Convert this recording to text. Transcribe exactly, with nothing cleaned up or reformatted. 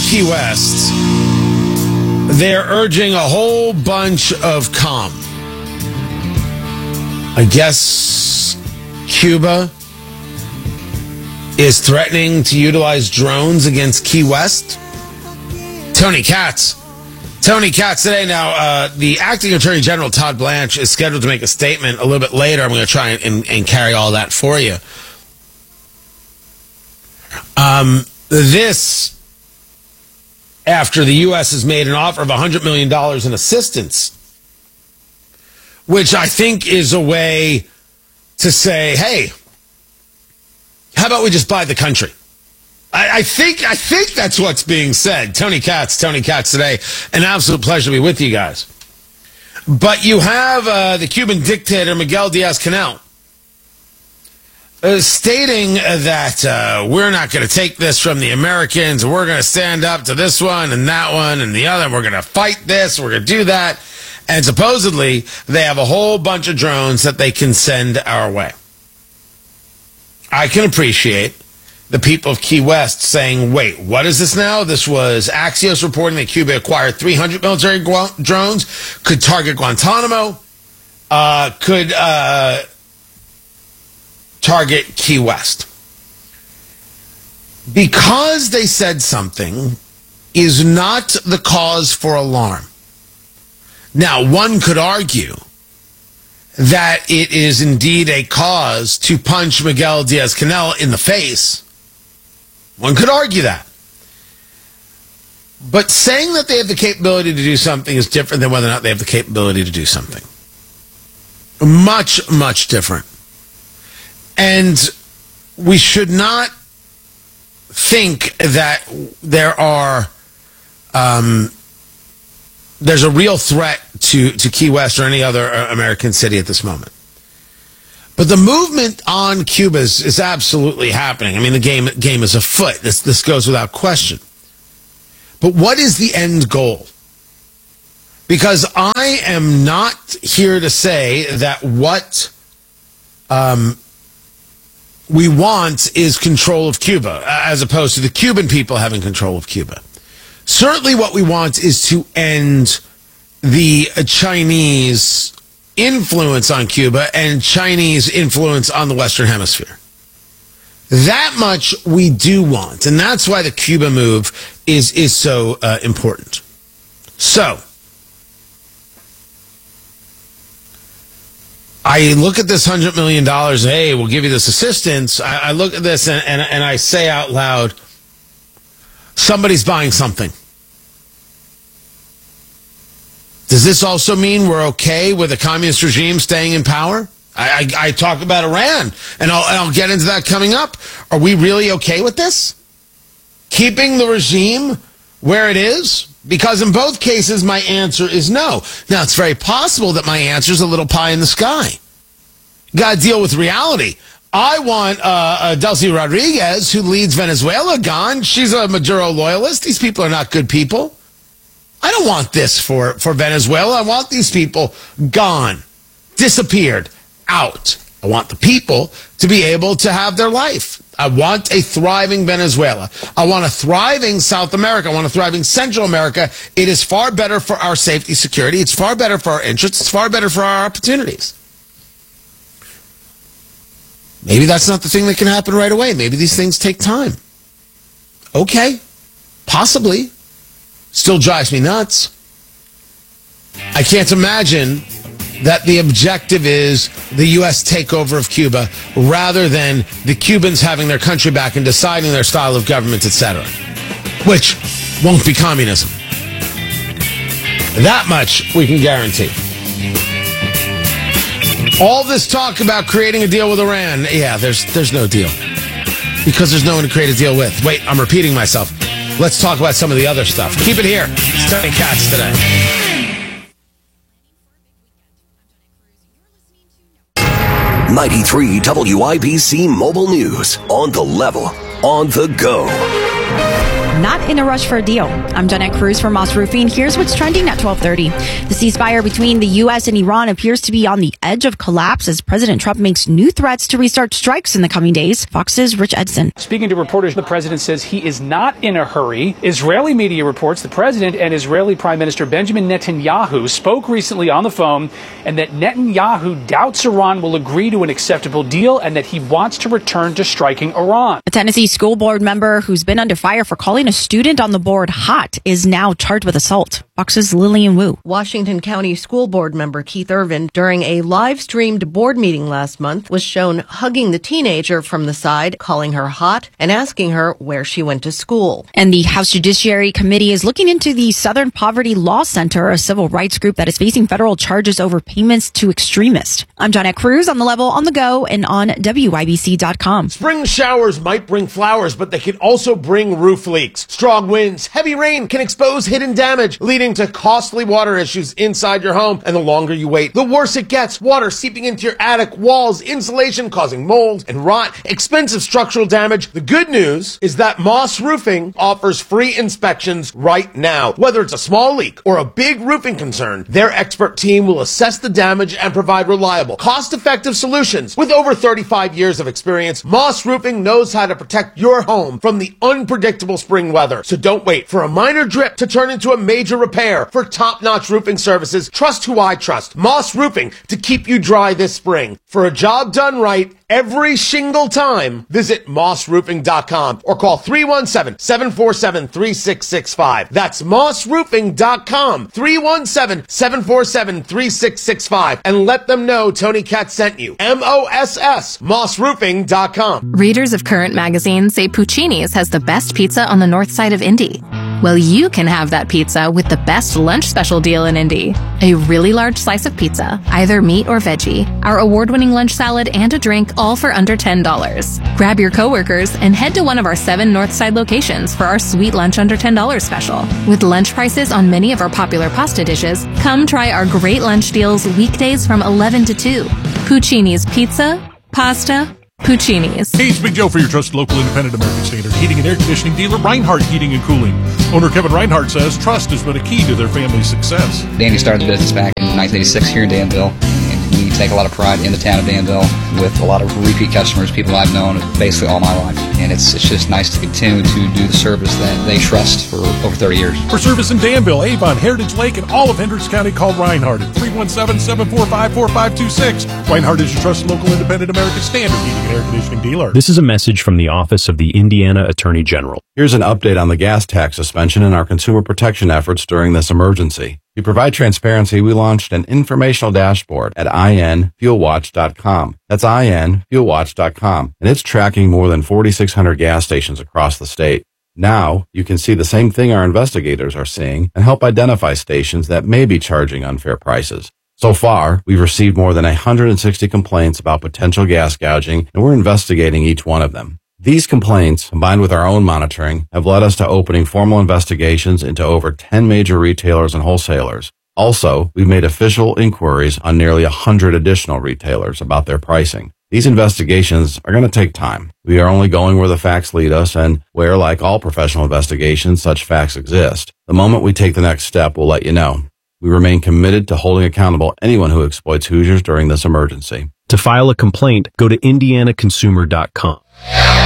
Key West, they're urging a whole bunch of calm. I guess Cuba is threatening to utilize drones against Key West. Tony Katz. Tony Katz today. Now, uh, the acting attorney general, Todd Blanche, is scheduled to make a statement a little bit later. I'm going to try and, and, and carry all that for you. Um, this, after the U S has made an offer of one hundred million dollars in assistance, which I think is a way to say, hey, how about we just buy the country? I, I think I think that's what's being said. Tony Katz, Tony Katz today. An absolute pleasure to be with you guys. But you have uh, the Cuban dictator, Miguel Diaz-Canel, uh, stating that uh, we're not going to take this from the Americans. We're going to stand up to this one and that one and the other. We're going to fight this. We're going to do that. And supposedly, they have a whole bunch of drones that they can send our way. I can appreciate the people of Key West saying, wait, what is this now? This was Axios reporting that Cuba acquired three hundred military gu- drones, could target Guantanamo, uh, could uh, target Key West. Because they said something is not the cause for alarm. Now, one could argue that it is indeed a cause to punch Miguel Diaz-Canel in the face. One could argue that. But saying that they have the capability to do something is different than whether or not they have the capability to do something. Much, much different. And we should not think that there are... Um, there's a real threat to, to Key West or any other American city at this moment. But the movement on Cuba is, is absolutely happening. I mean, the game game is afoot. This this goes without question. But what is the end goal? Because I am not here to say that what um, we want is control of Cuba, as opposed to the Cuban people having control of Cuba. Certainly what we want is to end the Chinese influence on Cuba and Chinese influence on the Western Hemisphere. That much we do want, and that's why the Cuba move is, is so uh, important. So, I look at this one hundred million dollars, hey, we'll give you this assistance. I, I look at this and, and, and I say out loud, somebody's buying something. Does this also mean we're okay with a communist regime staying in power? I, I, I talk about Iran, and I'll, I'll get into that coming up. Are we really okay with this? Keeping the regime where it is? Because in both cases, my answer is no. Now, it's very possible that my answer is a little pie in the sky. You got to deal with reality. I want uh, uh, Delcy Rodriguez, who leads Venezuela, gone. She's a Maduro loyalist. These people are not good people. I don't want this for, for Venezuela. I want these people gone, disappeared, out. I want the people to be able to have their life. I want a thriving Venezuela. I want a thriving South America. I want a thriving Central America. It is far better for our safety, security. It's far better for our interests. It's far better for our opportunities. Maybe that's not the thing that can happen right away. Maybe these things take time. Okay, possibly. Still drives me nuts. I can't imagine that the objective is the U S takeover of Cuba rather than the Cubans having their country back and deciding their style of government, et cetera, which won't be communism. That much we can guarantee. All this talk about creating a deal with Iran, yeah, there's there's no deal. Because there's no one to create a deal with. Wait, I'm repeating myself. Let's talk about some of the other stuff. Keep it here. It's Tony Katz today. ninety-three W I B C Mobile News. On the level. On the go. Not in a rush for a deal. I'm Jeanette Cruz from Moss Roofing. Here's what's trending at twelve thirty. The ceasefire between the U S and Iran appears to be on the edge of collapse as President Trump makes new threats to restart strikes in the coming days. Fox's Rich Edson. Speaking to reporters, the president says he is not in a hurry. Israeli media reports the president and Israeli Prime Minister Benjamin Netanyahu spoke recently on the phone, and that Netanyahu doubts Iran will agree to an acceptable deal and that he wants to return to striking Iran. A Tennessee school board member who's been under fire for calling a student on the board hot is now charged with assault. Fox's Lillian Wu. Washington County School Board member Keith Irvin, during a live-streamed board meeting last month, was shown hugging the teenager from the side, calling her hot, and asking her where she went to school. And the House Judiciary Committee is looking into the Southern Poverty Law Center, a civil rights group that is facing federal charges over payments to extremists. I'm Jeanette Cruz, on the level, on the go, and on W I B C dot com. Spring showers might bring flowers, but they can also bring roof leaks. Strong winds, heavy rain can expose hidden damage, leading to costly water issues inside your home. And the longer you wait, the worse it gets. Water seeping into your attic walls, insulation causing mold and rot, expensive structural damage. The good news is that Moss Roofing offers free inspections right now. Whether it's a small leak or a big roofing concern, their expert team will assess the damage and provide reliable, cost-effective solutions. With over thirty-five years of experience, Moss Roofing knows how to protect your home from the unpredictable spring weather. So don't wait for a minor drip to turn into a major repair. For top-notch roofing services, trust who I trust. Moss Roofing, to keep you dry this spring. For a job done right every single time, visit moss roofing dot com or call three one seven, seven four seven, three six six five. That's moss roofing dot com, three one seven, seven four seven, three six six five. And let them know Tony Katz sent you. M O S S, moss roofing dot com. Readers of Current Magazine say Puccini's has the best pizza on the north side of Indy. Well, you can have that pizza with the best lunch special deal in Indy. A really large slice of pizza, either meat or veggie, our award-winning lunch salad, and a drink, all for under ten dollars. Grab your coworkers and head to one of our seven Northside locations for our sweet lunch under ten dollars special. With lunch prices on many of our popular pasta dishes, come try our great lunch deals weekdays from eleven to two. Puccini's Pizza, Pasta, Puccini's. Hey, it's Big Joe for your trusted local independent American Standard heating and air conditioning dealer, Reinhardt Heating and Cooling. Owner Kevin Reinhardt says trust has been a key to their family's success. Danny started the business back in nineteen eighty-six here in Danville, and we take a lot of pride in the town of Danville with a lot of repeat customers, people I've known basically all my life. And it's it's just nice to continue to do the service that they trust for over thirty years. For service in Danville, Avon, Heritage Lake, and all of Hendricks County, call Reinhardt at three one seven, seven four five, four five two six. Reinhardt is your trusted local independent American Standard heating and air conditioning dealer. This is a message from the Office of the Indiana Attorney General. Here's an update on the gas tax suspension and our consumer protection efforts during this emergency. To provide transparency, we launched an informational dashboard at I N fuel watch dot com. That's I N fuel watch dot com, and it's tracking more than forty-six hundred gas stations across the state. Now, you can see the same thing our investigators are seeing and help identify stations that may be charging unfair prices. So far, we've received more than one hundred sixty complaints about potential gas gouging, and we're investigating each one of them. These complaints, combined with our own monitoring, have led us to opening formal investigations into over ten major retailers and wholesalers. Also, we've made official inquiries on nearly one hundred additional retailers about their pricing. These investigations are going to take time. We are only going where the facts lead us and where, like all professional investigations, such facts exist. The moment we take the next step, we'll let you know. We remain committed to holding accountable anyone who exploits Hoosiers during this emergency. To file a complaint, go to indiana consumer dot com.